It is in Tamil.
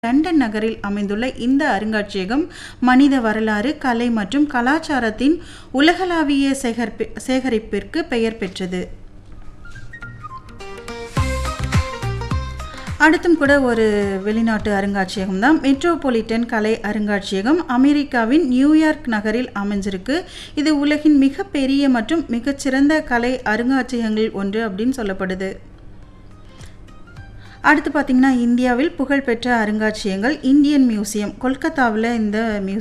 லண்டன் நகரில் அமைந்துள்ள இந்த அருங்காட்சியகம் மனித வரலாறு, கலை மற்றும் கலாச்சாரத்தின் உலகளாவிய சேகரிப்பிற்கு பெயர் பெற்றது. அடுத்தும் கூட ஒரு வெளிநாட்டு அருங்காட்சியகம் தான் மெட்ரோபாலிட்டன் கலை அருங்காட்சியகம். அமெரிக்காவின் நியூயார்க் நகரில் அமைஞ்சிருக்கு. இது உலகின் மிகப்பெரிய மற்றும் மிகச்சிறந்த கலை அருங்காட்சியகங்களில் ஒன்று அப்படின்னு சொல்லப்படுது. அடுத்து பார்த்திங்கன்னா, இந்தியாவில் புகழ்பெற்ற அருங்காட்சியகங்கள் இந்தியன் மியூசியம். கொல்கத்தாவில் இந்த